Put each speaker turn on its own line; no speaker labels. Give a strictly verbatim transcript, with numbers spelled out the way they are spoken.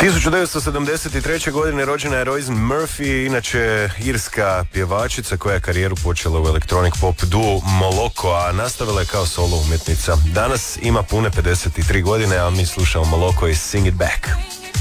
tisuću devetsto sedamdeset treće. godine rođena je Roisin Murphy, inače irska pjevačica koja je karijeru počela u electronic pop duo Moloko, a nastavila je kao solo umjetnica. Danas ima pune pedeset tri godine, a mi slušamo Moloko i Sing It Back.